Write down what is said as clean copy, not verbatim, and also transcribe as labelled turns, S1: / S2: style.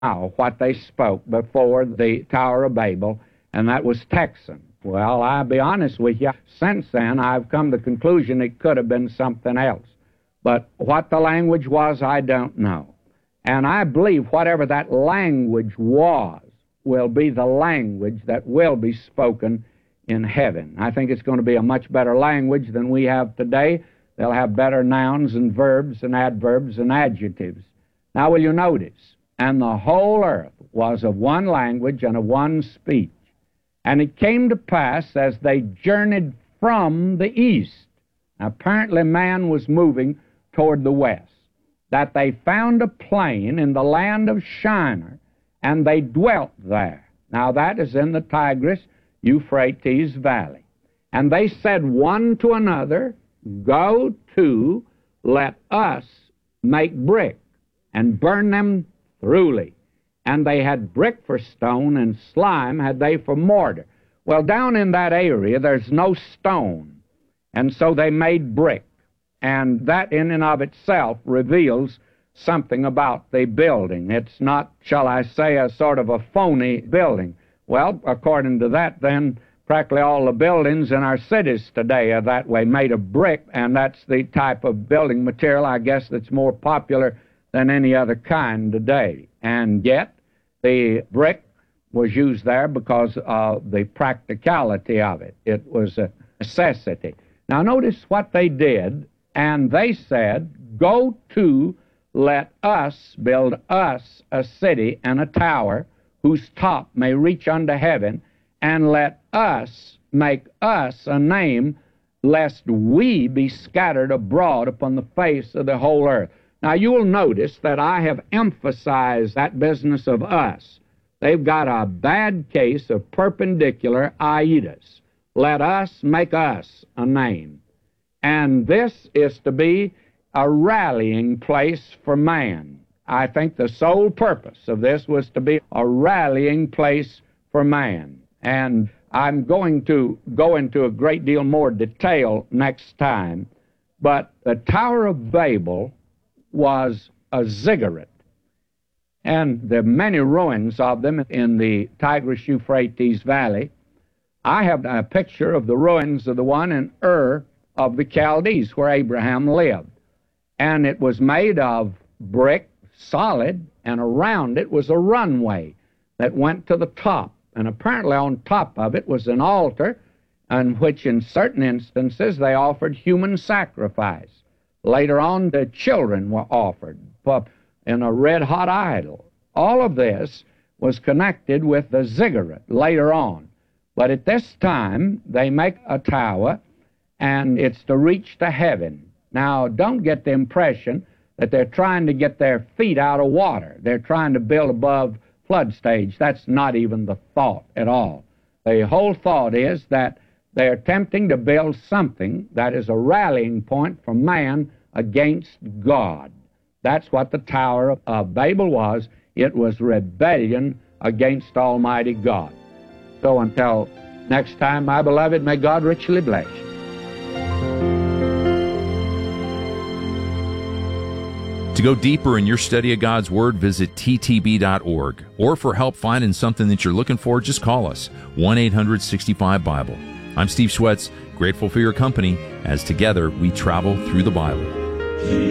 S1: what they spoke before the Tower of Babel, and that was Texan. Well, I'll be honest with you, since then I've come to the conclusion it could have been something else. But what the language was, I don't know. And I believe whatever that language was will be the language that will be spoken in heaven. I think it's going to be a much better language than we have today. They'll have better nouns and verbs and adverbs and adjectives. Now, will you notice? And the whole earth was of one language and of one speech. And it came to pass as they journeyed from the east, apparently man was moving toward the west, that they found a plain in the land of Shinar, and they dwelt there. Now that is in the Tigris-Euphrates valley. And they said one to another, Go to, let us make brick, and burn them thoroughly. And they had brick for stone, and slime had they for mortar. Well, down in that area, there's no stone, and so they made brick. And that in and of itself reveals something about the building. It's not, shall I say, a sort of a phony building. Well, according to that, then, practically all the buildings in our cities today are that way, made of brick, and that's the type of building material, I guess, that's more popular than any other kind today. And yet, the brick was used there because of the practicality of it. It was a necessity. Now, notice what they did, and they said, Go to, let us build us a city and a tower whose top may reach unto heaven, and let us make us a name, lest we be scattered abroad upon the face of the whole earth. Now, you'll notice that I have emphasized that business of us. They've got a bad case of perpendicular iitus. Let us make us a name. And this is to be a rallying place for man. I think the sole purpose of this was to be a rallying place for man. And I'm going to go into a great deal more detail next time. But the Tower of Babel was a ziggurat. And there are many ruins of them in the Tigris-Euphrates Valley. I have a picture of the ruins of the one in Ur of the Chaldees, where Abraham lived. And it was made of brick, solid, and around it was a runway that went to the top. And apparently on top of it was an altar in which in certain instances they offered human sacrifice. Later on, the children were offered in a red-hot idol. All of this was connected with the ziggurat later on. But at this time, they make a tower, and it's to reach to heaven. Now, don't get the impression that they're trying to get their feet out of water. They're trying to build above flood stage. That's not even the thought at all. The whole thought is that they're attempting to build something that is a rallying point for man against God. That's what the Tower of Babel was. It was rebellion against Almighty God. So until next time, my beloved, may God richly bless you.
S2: To go deeper in your study of God's Word, visit ttb.org. Or for help finding something that you're looking for, just call us, 1-800-65-BIBLE. I'm Steve Schwetz, grateful for your company as together we travel through the Bible.